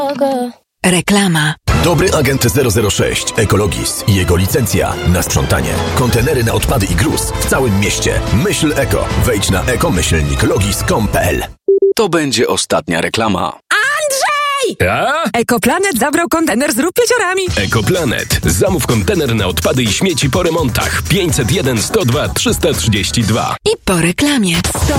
Reklama. Dobry agent 006, ekologist i jego licencja na sprzątanie. Kontenery na odpady i gruz w całym mieście. Myśl eko. Wejdź na eko-logis.com.pl. To będzie ostatnia reklama. Ja? Ekoplanet zabrał kontener z rupieciorami. Ekoplanet. Zamów kontener na odpady i śmieci po remontach. 501 102 332. I po reklamie.